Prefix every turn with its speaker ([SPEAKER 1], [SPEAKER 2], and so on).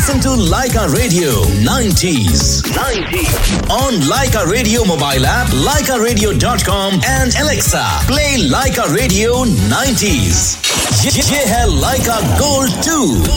[SPEAKER 1] Listen to Laika Radio 90s. On Laika Radio mobile app, laikaradio.com and Alexa, play Laika Radio 90s. ये है Laika Gold 2.